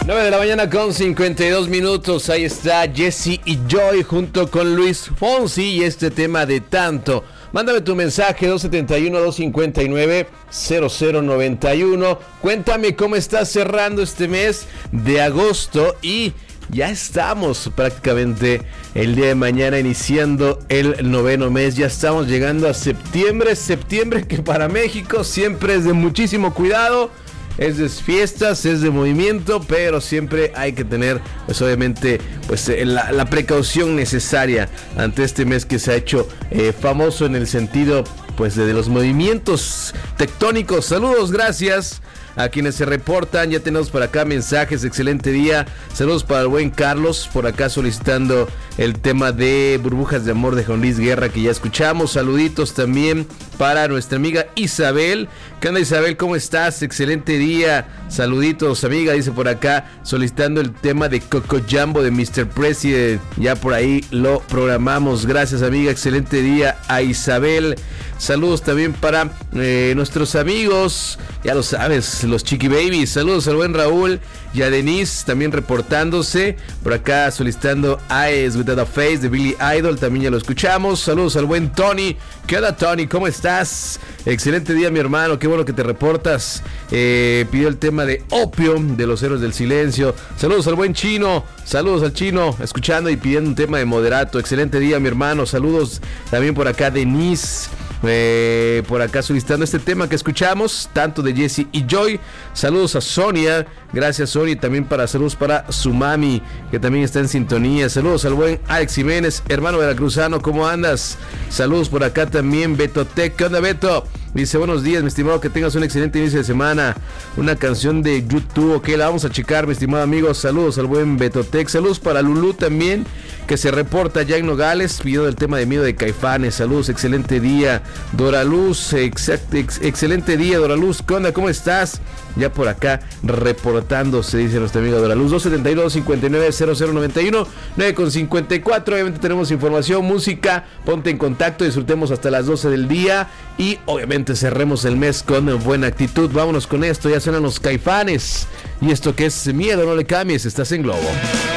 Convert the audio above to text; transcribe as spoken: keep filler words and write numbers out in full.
nueve de la mañana con cincuenta y dos minutos. Ahí está Jesse y Joy junto con Luis Fonsi y este tema de tanto. Mándame tu mensaje dos siete uno, dos cinco nueve, cero cero nueve uno. Cuéntame cómo estás cerrando este mes de agosto y ya estamos prácticamente el día de mañana iniciando el noveno mes. Ya estamos llegando a septiembre. Septiembre que para México siempre es de muchísimo cuidado. Es de fiestas, es de movimiento, pero siempre hay que tener, pues obviamente, pues la, la precaución necesaria ante este mes que se ha hecho eh, famoso en el sentido, pues, de, de los movimientos tectónicos. Saludos, gracias a quienes se reportan. Ya tenemos por acá mensajes. Excelente día. Saludos para el buen Carlos, por acá solicitando el tema de Burbujas de Amor de Juan Luis Guerra, que ya escuchamos. Saluditos también para nuestra amiga Isabel. ¿Qué onda, Isabel? ¿Cómo estás? Excelente día. Saluditos, amiga, dice por acá, solicitando el tema de Coco Jambo de mister President. Ya por ahí lo programamos. Gracias, amiga. Excelente día a Isabel. Saludos también para eh, nuestros amigos, ya lo sabes, los Chiqui Babies. Saludos al buen Raúl y a Denise también reportándose. Por acá solicitando Eyes Without a Face de Billy Idol, también ya lo escuchamos. Saludos al buen Tony. ¿Qué onda, Tony? ¿Cómo estás? Excelente día, mi hermano. Qué bueno que te reportas. Eh, pidió el tema de Opio de los Héroes del Silencio. Saludos al buen Chino. Saludos al Chino, escuchando y pidiendo un tema de Moderato. Excelente día, mi hermano. Saludos también por acá, Denise. Eh, por acá solicitando este tema que escuchamos, tanto de Jesse y Joy. Saludos a Sonia, gracias Sonia, también para saludos para su mami, que también está en sintonía. Saludos al buen Alex Jiménez, hermano veracruzano, ¿cómo andas? Saludos por acá también, Beto Tech. ¿Qué onda, Beto? Dice, buenos días, mi estimado, que tengas un excelente inicio de semana. Una canción de YouTube, ok, la vamos a checar, mi estimado amigo. Saludos al buen Betotec. Saludos para Lulú también, que se reporta ya en Nogales, pidiendo el tema de Miedo de Caifanes. Saludos, excelente día. Doraluz, exact, ex, excelente día, Doraluz. ¿Qué onda? ¿Cómo estás? Ya por acá reportándose, dice nuestra amiga Doraluz. Dos siete uno, dos cinco nueve, cero cero nueve uno, nueve con cincuenta y cuatro. Obviamente tenemos información, música. Ponte en contacto, disfrutemos hasta las doce del día. Y obviamente cerremos el mes con buena actitud. Vámonos con esto, ya suenan los Caifanes. Y esto que es Miedo, no le cambies, estás en Globo.